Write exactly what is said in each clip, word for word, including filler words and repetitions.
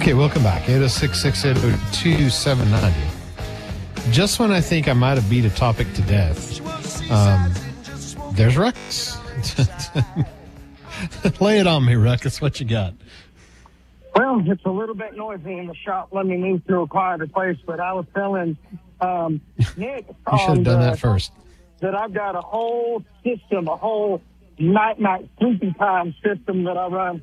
Okay, welcome back. eight oh six, six eight oh, two seven nine oh. Just when I think I might have beat a topic to death, um, there's Ruckus. Lay it on me, Ruckus. What you got? Well, it's a little bit noisy in the shop. Let me move to a quieter place. But I was telling um, Nick You should have done that first. that I've got a whole system, a whole night-night sleepy time system that I run.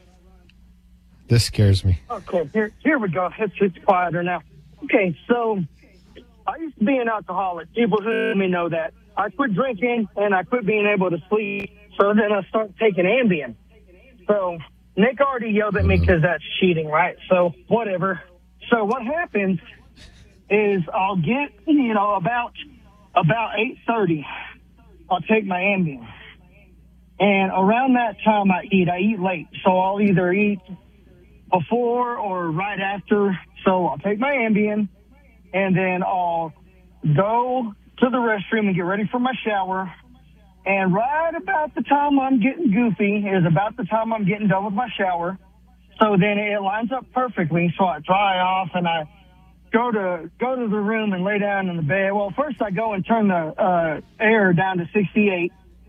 This scares me. Okay, here here we go. It's, it's quieter now. Okay, so I used to be an alcoholic. People who know me know that. I quit drinking, and I quit being able to sleep, so then I started taking Ambien. So Nick already yelled at me because that's cheating, right? So whatever. So what happens is I'll get, you know, about about eight thirty, I'll take my Ambien. And around that time I eat. I eat late, so I'll either eat before or right after. So I'll take my Ambien, and then I'll go to the restroom and get ready for my shower. And right about the time I'm getting goofy is about the time I'm getting done with my shower. So then it lines up perfectly. So I dry off and I go to go to the room and lay down in the bed. Well, first I go and turn the uh, air down to sixty-eight.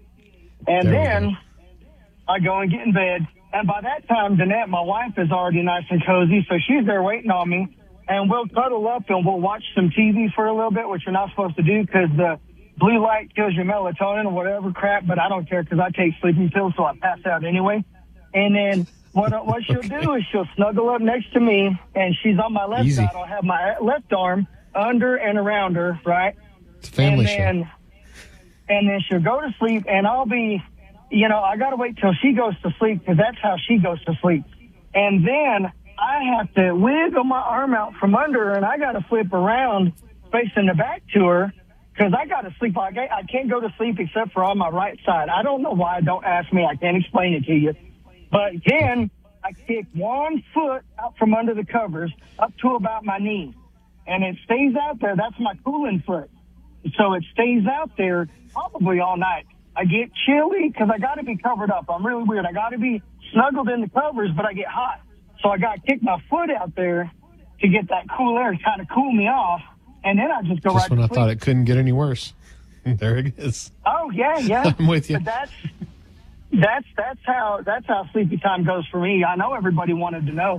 And then I go and get in bed. And by that time, Danette, my wife, is already nice and cozy. So she's there waiting on me. And we'll cuddle up and we'll watch some T V for a little bit, which you're not supposed to do because the blue light kills your melatonin or whatever crap. But I don't care because I take sleeping pills, so I pass out anyway. And then what what she'll Okay. do is she'll snuggle up next to me, and she's on my left Easy. side. I'll have my left arm under and around her, right? It's a family and then, show. And then she'll go to sleep, and I'll be, you know, I got to wait till she goes to sleep because that's how she goes to sleep. And then I have to wiggle my arm out from under her, and I got to flip around facing the back to her because I got to sleep. I can't, I can't go to sleep except for on my right side. I don't know why. Don't ask me. I can't explain it to you. But then I kick one foot out from under the covers up to about my knee, and it stays out there. That's my cooling foot. So it stays out there probably all night. I get chilly because I got to be covered up. I'm really weird. I got to be snuggled in the covers, but I get hot. So I got to kick my foot out there to get that cool air to kind of cool me off, and then I just go Just right when to I sleep. thought it couldn't get any worse. There it is. Oh yeah, yeah. I'm with you. But that's that's that's how that's how sleepy time goes for me. I know everybody wanted to know.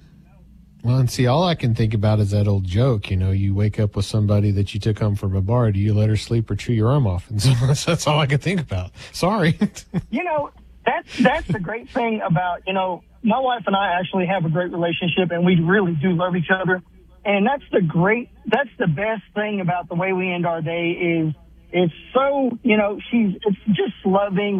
Well, and see, all I can think about is that old joke. You know, you wake up with somebody that you took home from a bar. Do you let her sleep or chew your arm off? And so that's all I can think about. Sorry. You know, that's that's the great thing about, you know, my wife and I actually have a great relationship, and we really do love each other. And that's the great, that's the best thing about the way we end our day is it's so, you know, she's, it's just loving.